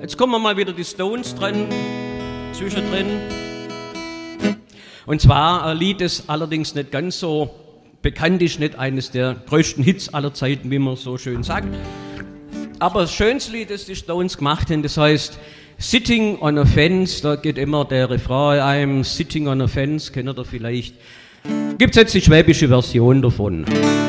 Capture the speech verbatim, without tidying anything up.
Jetzt kommen wir mal wieder die Stones dran, zwischendrin. Und zwar ein Lied, das allerdings nicht ganz so bekannt ist, nicht eines der größten Hits aller Zeiten, wie man so schön sagt. Aber das schönste Lied, das die Stones gemacht haben, das heißt Sitting on a Fence, da geht immer der Refrain, I'm sitting on a fence, kennt ihr vielleicht. Gibt es jetzt die schwäbische Version davon.